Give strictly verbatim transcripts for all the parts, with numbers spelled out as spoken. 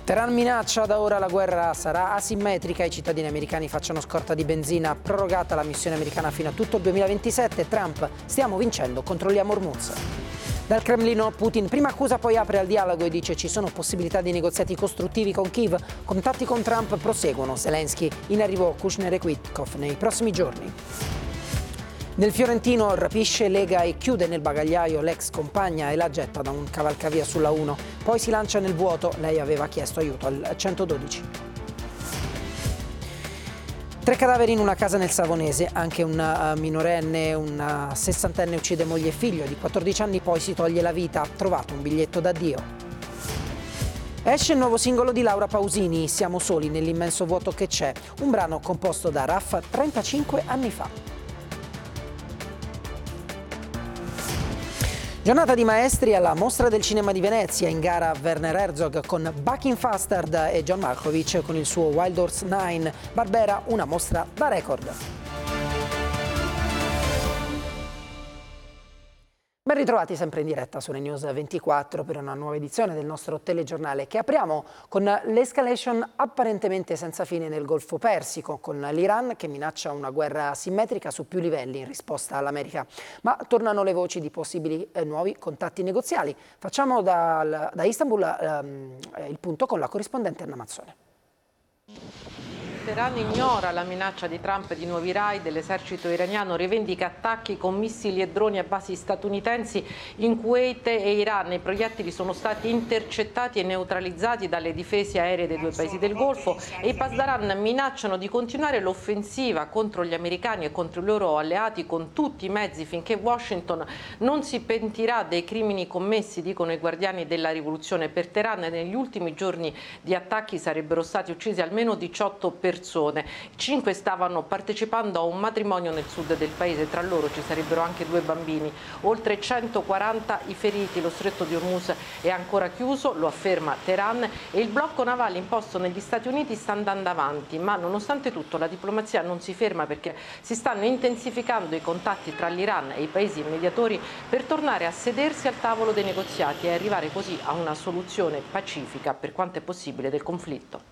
Teheran minaccia, da ora la guerra sarà asimmetrica, i cittadini americani facciano scorta di benzina, prorogata la missione americana fino a tutto il duemilaventisette, Trump, stiamo vincendo, controlliamo Hormuz. Dal Cremlino Putin prima accusa poi apre al dialogo e dice ci sono possibilità di negoziati costruttivi con Kiev, contatti con Trump proseguono, Zelensky in arrivo Kushner e Witkoff nei prossimi giorni. Nel Fiorentino rapisce, lega e chiude nel bagagliaio l'ex compagna e la getta da un cavalcavia sulla uno. Poi si lancia nel vuoto, lei aveva chiesto aiuto al centododici. Tre cadaveri in una casa nel Savonese, anche una minorenne, una sessantenne uccide moglie e figlio, di quattordici anni poi si toglie la vita, ha trovato un biglietto d'addio. Esce il nuovo singolo di Laura Pausini, Siamo soli nell'immenso vuoto che c'è, un brano composto da Raffa trentacinque anni fa. Giornata di maestri alla Mostra del Cinema di Venezia, in gara Werner Herzog con Bucking Fastard e John Malkovich con il suo Wild Horse nove, Barbera, una mostra da record. Ben ritrovati sempre in diretta su News ventiquattro per una nuova edizione del nostro telegiornale che apriamo con l'escalation apparentemente senza fine nel Golfo Persico, con l'Iran che minaccia una guerra asimmetrica su più livelli in risposta all'America. Ma tornano le voci di possibili eh, nuovi contatti negoziali. Facciamo da, da Istanbul ehm, il punto con la corrispondente Anna Mazzone. Teheran ignora la minaccia di Trump di nuovi raid, l'esercito iraniano rivendica attacchi con missili e droni a basi statunitensi in Kuwait e Iran. I proiettili sono stati intercettati e neutralizzati dalle difese aeree dei due paesi del Golfo e i Pasdaran minacciano di continuare l'offensiva contro gli americani e contro i loro alleati con tutti i mezzi finché Washington non si pentirà dei crimini commessi, dicono i guardiani della rivoluzione. Per Teheran negli ultimi giorni di attacchi sarebbero stati uccisi almeno diciotto persone. Persone. Cinque stavano partecipando a un matrimonio nel sud del paese, tra loro ci sarebbero anche due bambini. Oltre centoquaranta i feriti, lo stretto di Hormuz è ancora chiuso, lo afferma Teheran, e il blocco navale imposto negli Stati Uniti sta andando avanti, ma nonostante tutto la diplomazia non si ferma perché si stanno intensificando i contatti tra l'Iran e i paesi mediatori per tornare a sedersi al tavolo dei negoziati e arrivare così a una soluzione pacifica per quanto è possibile del conflitto.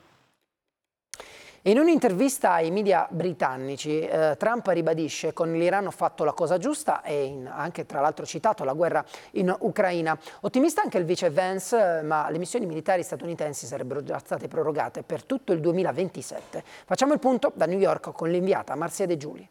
In un'intervista ai media britannici, eh, Trump ribadisce che con l'Iran ho fatto la cosa giusta e in, anche tra l'altro citato la guerra in Ucraina. Ottimista anche il vice Vance, ma le missioni militari statunitensi sarebbero già state prorogate per tutto il duemilaventisette. Facciamo il punto da New York con l'inviata Marzia De Giuli.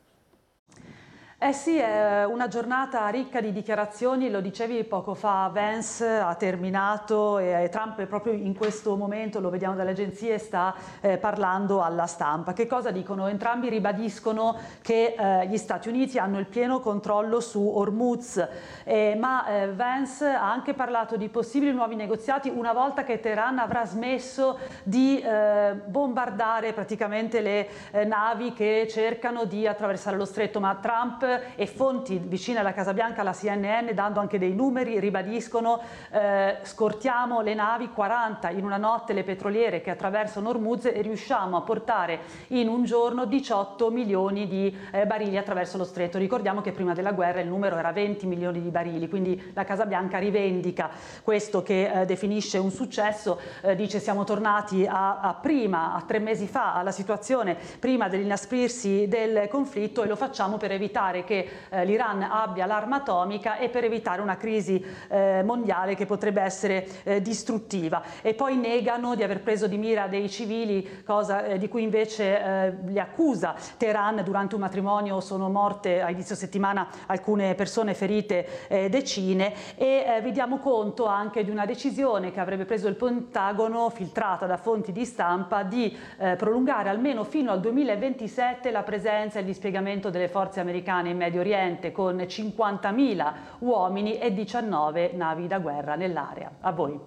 Eh sì, è una giornata ricca di dichiarazioni, lo dicevi poco fa, Vance ha terminato e Trump proprio in questo momento, lo vediamo dalle agenzie, sta eh, parlando alla stampa. Che cosa dicono? Entrambi ribadiscono che eh, gli Stati Uniti hanno il pieno controllo su Hormuz, eh, ma eh, Vance ha anche parlato di possibili nuovi negoziati una volta che Teheran avrà smesso di eh, bombardare praticamente le eh, navi che cercano di attraversare lo stretto, ma Trump e fonti vicine alla Casa Bianca, alla C N N, dando anche dei numeri, ribadiscono eh, scortiamo le navi, quaranta in una notte le petroliere che attraversano Hormuz e riusciamo a portare in un giorno diciotto milioni di eh, barili attraverso lo stretto. Ricordiamo che prima della guerra il numero era venti milioni di barili, quindi la Casa Bianca rivendica questo che eh, definisce un successo, eh, dice siamo tornati a, a prima, a tre mesi fa, alla situazione prima dell'inasprirsi del conflitto e lo facciamo per evitare che eh, l'Iran abbia l'arma atomica e per evitare una crisi eh, mondiale che potrebbe essere eh, distruttiva. E poi negano di aver preso di mira dei civili, cosa eh, di cui invece eh, li accusa Teheran. Durante un matrimonio sono morte a inizio settimana alcune persone, ferite eh, decine, e eh, vi diamo conto anche di una decisione che avrebbe preso il Pentagono, filtrata da fonti di stampa, di eh, prolungare almeno fino al duemilaventisette la presenza e il dispiegamento delle forze americane in Medio Oriente con cinquantamila uomini e diciannove navi da guerra nell'area. A voi.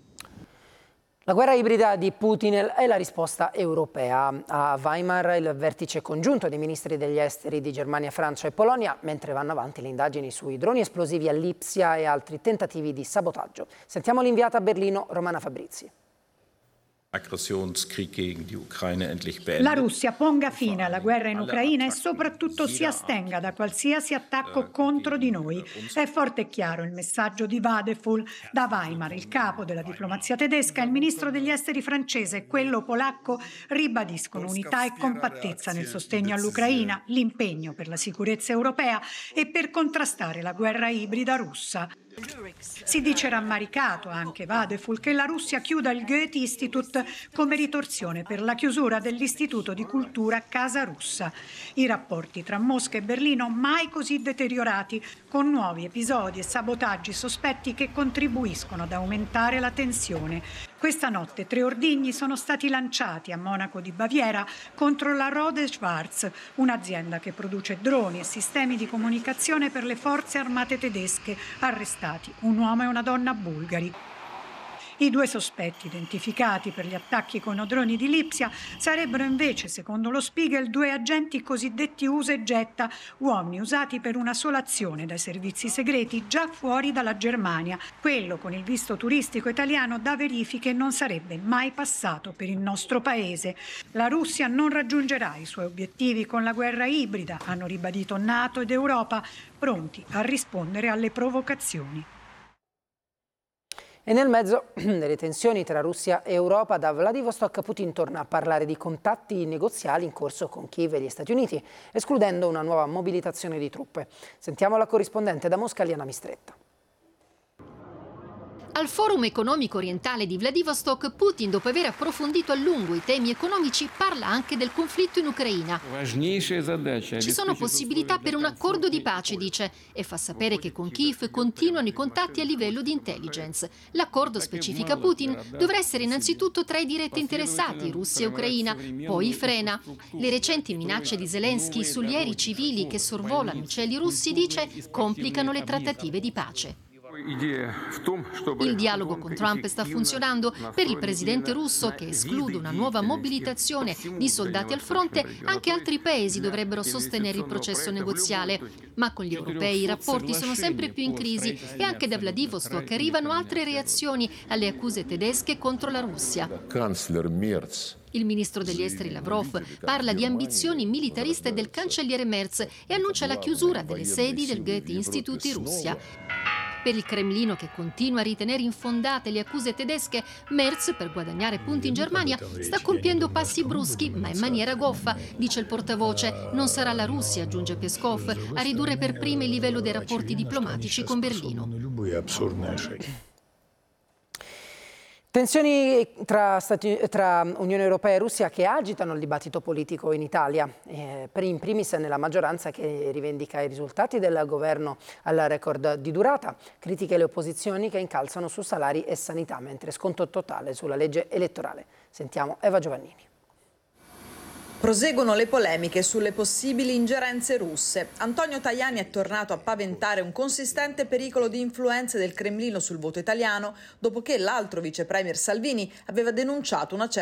La guerra ibrida di Putin è la risposta europea. A Weimar il vertice congiunto dei ministri degli esteri di Germania, Francia e Polonia, mentre vanno avanti le indagini sui droni esplosivi a Lipsia e altri tentativi di sabotaggio. Sentiamo l'inviata a Berlino Romana Fabrizi. La Russia ponga fine alla guerra in Ucraina e soprattutto si astenga da qualsiasi attacco contro di noi. È forte e chiaro il messaggio di Vadeful. Da Weimar, il capo della diplomazia tedesca, il ministro degli esteri francese e quello polacco ribadiscono unità e compattezza nel sostegno all'Ucraina, l'impegno per la sicurezza europea e per contrastare la guerra ibrida russa. Si dice rammaricato anche Vadeful che la Russia chiuda il Goethe Institut come ritorsione per la chiusura dell'Istituto di Cultura Casa Russa. I rapporti tra Mosca e Berlino mai così deteriorati, con nuovi episodi e sabotaggi sospetti che contribuiscono ad aumentare la tensione. Questa notte tre ordigni sono stati lanciati a Monaco di Baviera contro la Rode Schwarz, un'azienda che produce droni e sistemi di comunicazione per le forze armate tedesche, arrestati un uomo e una donna bulgari. I due sospetti identificati per gli attacchi con i droni di Lipsia sarebbero invece, secondo lo Spiegel, due agenti cosiddetti usa e getta, uomini usati per una sola azione dai servizi segreti già fuori dalla Germania. Quello con il visto turistico italiano da verifiche non sarebbe mai passato per il nostro paese. La Russia non raggiungerà i suoi obiettivi con la guerra ibrida, hanno ribadito NATO ed Europa, pronti a rispondere alle provocazioni. E nel mezzo delle tensioni tra Russia e Europa, da Vladivostok Putin torna a parlare di contatti negoziali in corso con Kiev e gli Stati Uniti, escludendo una nuova mobilitazione di truppe. Sentiamo la corrispondente da Mosca, Liana Mistretta. Al Forum economico orientale di Vladivostok, Putin, dopo aver approfondito a lungo i temi economici, parla anche del conflitto in Ucraina. Ci sono possibilità per un accordo di pace, dice, e fa sapere che con Kiev continuano i contatti a livello di intelligence. L'accordo, specifica Putin, dovrà essere innanzitutto tra i diretti interessati, Russia e Ucraina, poi frena. Le recenti minacce di Zelensky sugli aerei civili che sorvolano i cieli russi, dice, complicano le trattative di pace. Il dialogo con Trump sta funzionando. Per il presidente russo, che esclude una nuova mobilitazione di soldati al fronte, anche altri paesi dovrebbero sostenere il processo negoziale. Ma con gli europei i rapporti sono sempre più in crisi e anche da Vladivostok arrivano altre reazioni alle accuse tedesche contro la Russia. Il ministro degli esteri Lavrov parla di ambizioni militariste del cancelliere Merz e annuncia la chiusura delle sedi del Goethe Institut in Russia. Per il Cremlino, che continua a ritenere infondate le accuse tedesche, Merz, per guadagnare punti in Germania, sta compiendo passi bruschi, ma in maniera goffa, dice il portavoce. Non sarà la Russia, aggiunge Peskov, a ridurre per prima il livello dei rapporti diplomatici con Berlino. Tensioni tra, Stati, tra Unione Europea e Russia che agitano il dibattito politico in Italia, eh, per in primis nella maggioranza che rivendica i risultati del governo al record di durata, critiche le opposizioni che incalzano su salari e sanità, mentre sconto totale sulla legge elettorale. Sentiamo Eva Giovannini. Proseguono le polemiche sulle possibili ingerenze russe. Antonio Tajani è tornato a paventare un consistente pericolo di influenze del Cremlino sul voto italiano dopo che l'altro vice premier Salvini aveva denunciato una certa